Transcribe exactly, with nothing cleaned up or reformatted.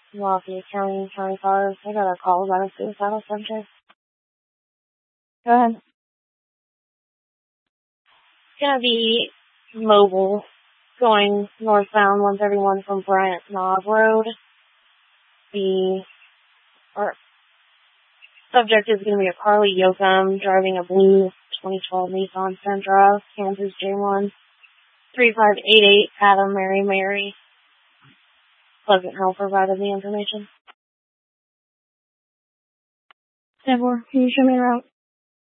Lafayette County, County five. I got a call about a suicidal subject. Go ahead. It's gonna be mobile, going northbound one thirty-one from Bryant Knob Road. The or, subject is gonna be a Carly Yoakum driving a blue twenty twelve Nissan Sentra, Kansas J one. three five eight eight, Adam Mary Mary. Pleasant Hill provided the information. ten four, can you show me around?